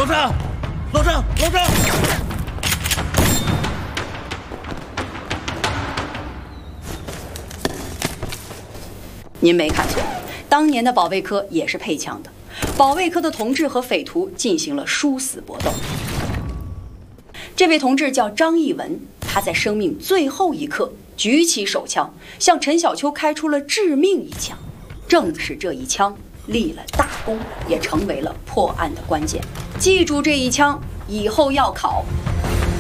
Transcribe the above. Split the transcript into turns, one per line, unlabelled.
张，老张，老张！
您没看错，当年的保卫科也是配枪的。保卫科的同志和匪徒进行了殊死搏斗。这位同志叫张义文，他在生命最后一刻举起手枪，向陈小秋开出了致命一枪。正是这一枪立了大功，也成为了破案的关键。记住这一枪，以后要考。